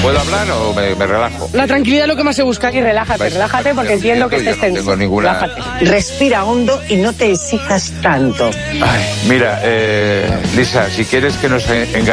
¿Puedo hablar o me relajo? La tranquilidad es lo que más se busca. Y relájate porque entiendo que estés tenso. No tengo ninguna... Relájate. Respira hondo y no te exijas tanto. Ay, mira, Lisa, si quieres que nos engañemos...